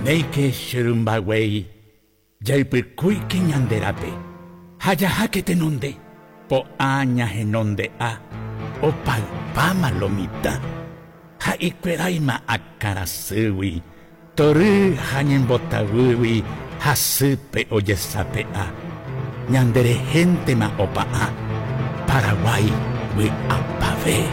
Neike Shirumbawei, Jaipirkuiki Ñanderape, Hayahake tenonde, Po aña genonde a, O palpama lomita, Haikweraima akarasuwi, Toru Hanyembotawi, Hasupe oyesape a, Ñandere gente ma opa a, Paraguay wi apave.